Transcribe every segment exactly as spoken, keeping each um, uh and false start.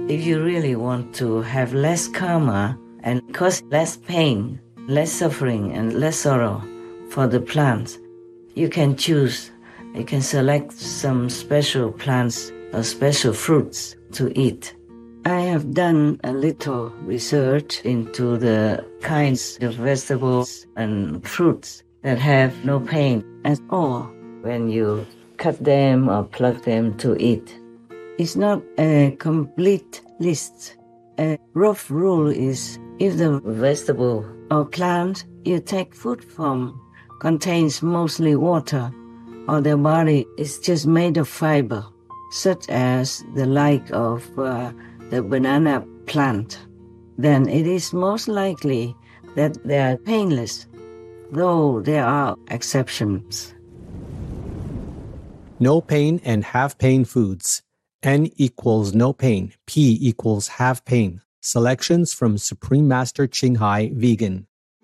If you really want to have less karma and cause less pain, less suffering, and less sorrow for the plants, you can choose, you can select some special plants or special fruits to eat. I have done a little research into the kinds of vegetables and fruits that have no pain at all when you cut them or pluck them to eat. It's not a complete list. A rough rule is if the vegetable or plant you take food from contains mostly water, or their body is just made of fiber, such as the like of uh, the banana plant, then it is most likely that they are painless, though there are exceptions. No pain and have pain foods. N equals no pain, P equals have pain. Selections from Supreme Master Ching Hai Vegan.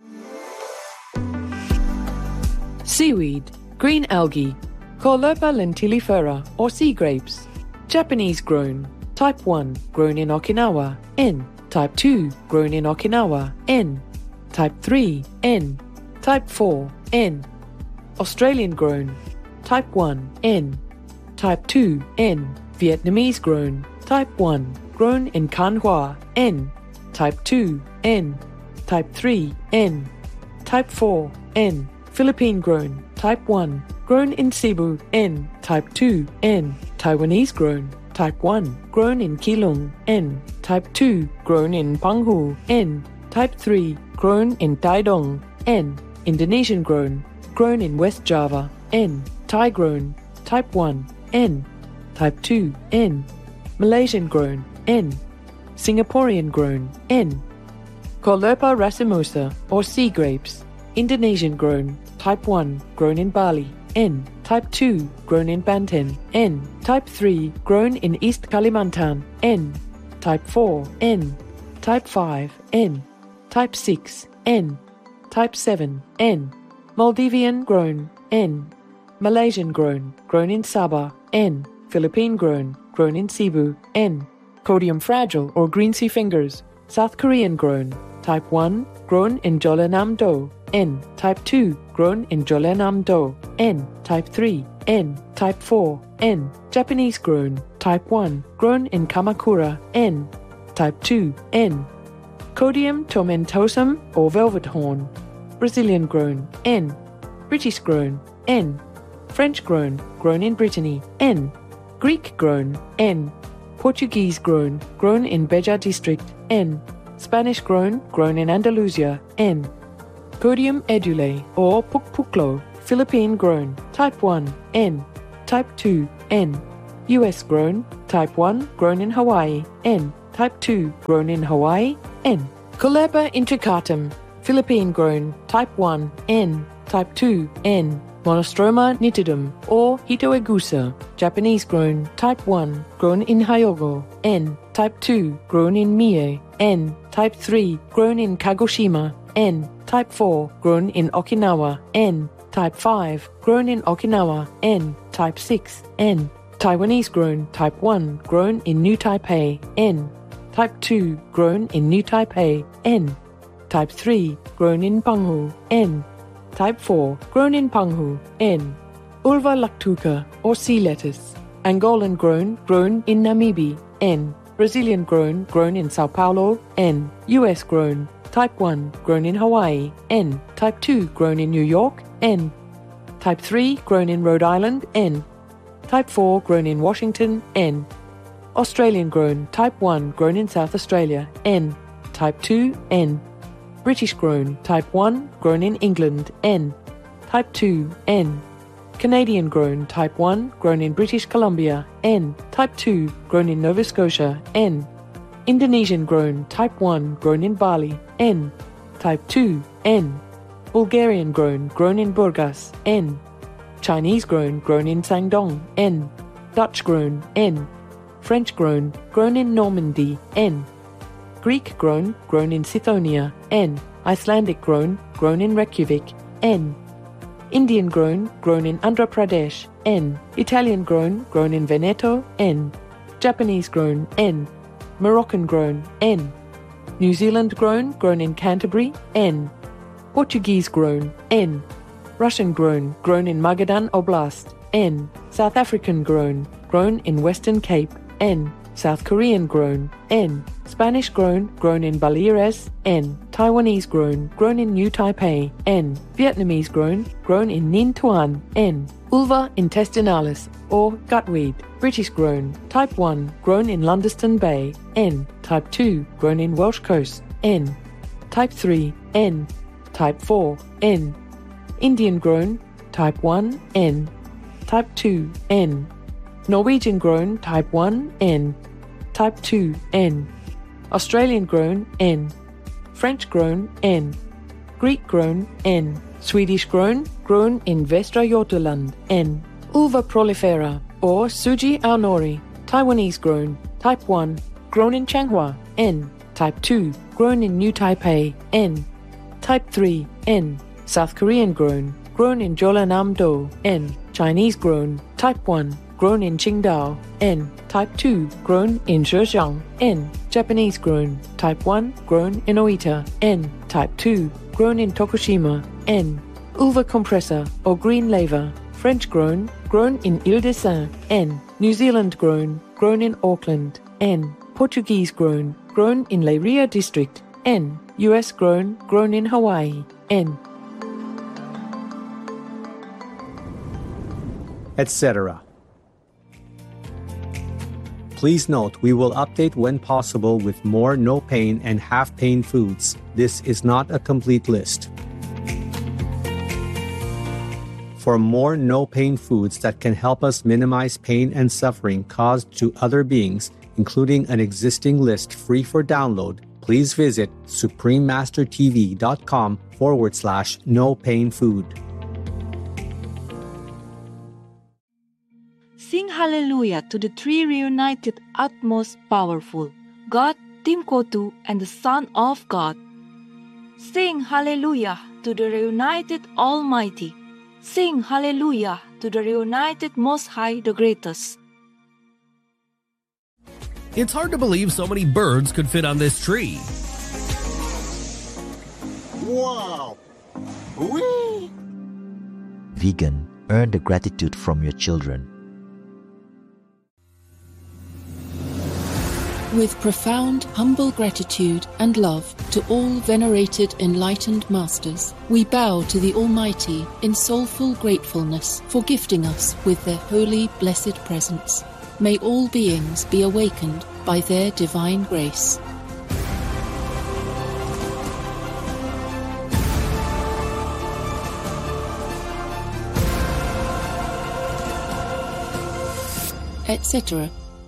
Seaweed, green algae, Caulerpa lentilifera or sea grapes. Japanese grown. Type one, grown in Okinawa, N. Type two, grown in Okinawa, N. Type three, N. Type four, N. Australian grown. Type one, N. Type two, N. Vietnamese grown. Type one, grown in Can Hoa, N. Type two, N. Type three, N. Type four, N. Philippine grown. Type one, grown in Cebu, N. Type two, N. Taiwanese grown. Type one, grown in Keelung, N. Type two, grown in Penghu, N. Type three, grown in Taitung, N. Indonesian grown. Grown in West Java, N. Thai grown. Type one, N. Type two, N. Malaysian grown, N. Singaporean grown, N. Caulerpa racemosa or sea grapes. Indonesian grown. Type one, grown in Bali, N. Type two, grown in Banten, N. Type three, grown in East Kalimantan, N. Type four, N. Type five, N. Type six, N. Type seven, N. Maldivian grown, N. Malaysian grown, grown in Sabah, N. Philippine grown, grown in Cebu, N. Codium fragile or green sea fingers, South Korean grown. Type one, grown in Jeollanam-do, N. Type two, grown in Jeollanam-do, N. Type three, N. Type four, N. Japanese grown. Type one, grown in Kamakura, N. Type two, N. Codium tomentosum or velvet horn. Brazilian grown, N. British grown, N. French grown, grown in Brittany, N. Greek grown, N. Portuguese grown, grown in Beja district, N. Spanish grown, grown in Andalusia, N. Codium edule or pukpuklo, Philippine grown. Type one, N. Type two, N. U S grown. Type one, grown in Hawaii, N. Type two, grown in Hawaii, N. Caulerpa intricatum, Philippine grown. Type one, N. Type two, N. Monostroma nitidum or Hitoegusa, Japanese grown. Type one, grown in Hyogo, N. Type two, grown in Mie, N. Type three, grown in Kagoshima, N. Type four, grown in Okinawa, N. Type five, grown in Okinawa, N. Type six, N. Taiwanese grown. Type one, grown in New Taipei, N. Type two, grown in New Taipei, N. Type three, grown in Penghu, N. Type four, grown in Penghu, N. Ulva lactuca or sea lettuce. Angolan grown, grown in Namibia, N. Brazilian grown, grown in Sao Paulo, N. U S grown. Type one, grown in Hawaii, N. Type two, grown in New York, N. Type three, grown in Rhode Island, N. Type four, grown in Washington, N. Australian grown. Type one, grown in South Australia, N. Type two, N. British grown. Type one, grown in England, N. Type two, N. Canadian grown. Type one, grown in British Columbia, N. Type two, grown in Nova Scotia, N. Indonesian grown. Type one, grown in Bali, N. Type two, N. Bulgarian grown, grown in Burgas, N. Chinese grown, grown in Sangdong, N. Dutch grown, N. French grown, grown in Normandy, N. Greek grown, grown in Sithonia, N. Icelandic grown, grown in Reykjavik, N. Indian grown, grown in Andhra Pradesh, N. Italian grown, grown in Veneto, N. Japanese grown, N. Moroccan grown, N. New Zealand grown, grown in Canterbury, N. Portuguese grown, N. Russian grown, grown in Magadan Oblast, N. South African grown, grown in Western Cape, N. South Korean grown, N. Spanish grown, grown in Baleares, N. Taiwanese grown, grown in New Taipei, N. Vietnamese grown, grown in Ninh Thuan, N. Ulva intestinalis, or gutweed, British grown, type one, grown in Lundiston Bay, N. Type two, grown in Welsh Coast, N. Type three, N. Type four, N. Indian grown, type one, N. Type two, N. Norwegian grown, type one, N. Type two, N. Australian grown, N. French grown, N. Greek grown, N. Swedish grown, grown in Västra Götaland, N. Ulva prolifera, or Suji aonori, Taiwanese grown, type one, grown in Changhua, N. Type two, grown in New Taipei, N. Type three, N. South Korean grown, grown in Jeollanam-do, N. Chinese grown, type one, grown in Qingdao, N. Type two, grown in Zhejiang, N. Japanese grown, type one, grown in Oita, N. Type two, grown in Tokushima, N. Ulva compressa, or green laver, French grown, grown in Ile-de-Saint, N. New Zealand grown, grown in Auckland, N. Portuguese grown, grown in Leiria district, N. U S grown, grown in Hawaii, N. et cetera. Please note we will update when possible with more no-pain and half-pain foods. This is not a complete list. For more no-pain foods that can help us minimize pain and suffering caused to other beings, including an existing list free for download, please visit suprememastertv.com forward slash no pain food. Sing hallelujah to the three reunited utmost powerful, God, Timkotu, and the Son of God. Sing hallelujah to the reunited Almighty. Sing hallelujah to the reunited Most High, the Greatest. It's hard to believe so many birds could fit on this tree. Wow! Whee! Vegan, earn the gratitude from your children. With profound, humble gratitude and love to all venerated enlightened masters, we bow to the Almighty in soulful gratefulness for gifting us with their holy, blessed presence. May all beings be awakened by their divine grace. et cetera.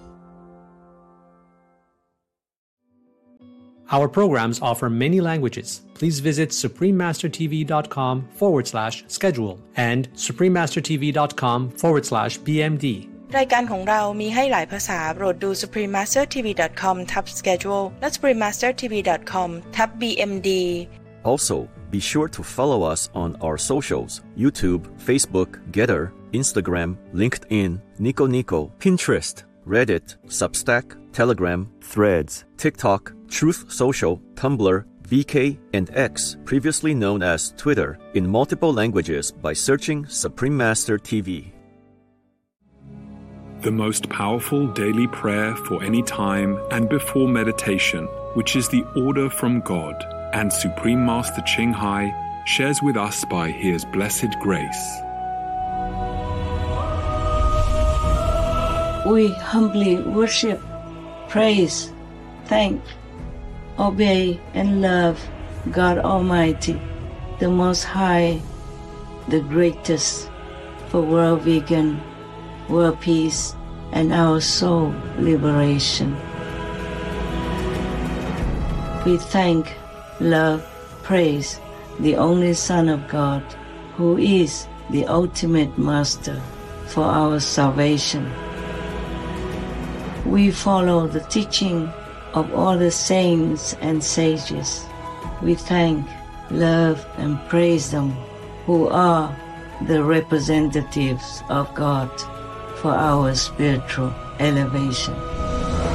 Our programs offer many languages. Please visit suprememastertv.com forward slash schedule and suprememastertv.com forward slash bmd. รายการของเรามีให้หลายภาษาโปรดดู suprememastertv.com ทับ schedule และ suprememastertv.com ทับ บี เอ็ม ดี Also, be sure to follow us on our socials: YouTube, Facebook, Getter, Instagram, LinkedIn, Nico Nico, Pinterest, Reddit, Substack, Telegram, Threads, TikTok, Truth Social, Tumblr, V K, and X, previously known as Twitter, in multiple languages by searching Supreme Master T V. The most powerful daily prayer for any time and before meditation, which is the order from God, and Supreme Master Ching Hai shares with us by His blessed grace. We humbly worship, praise, thank, obey, and love God Almighty, the Most High, the Greatest, for world vegan, world peace, and our soul liberation. We thank, love, praise the only Son of God, who is the ultimate Master for our salvation. We follow the teaching of all the saints and sages. We thank, love, and praise them who are the representatives of God for our spiritual elevation.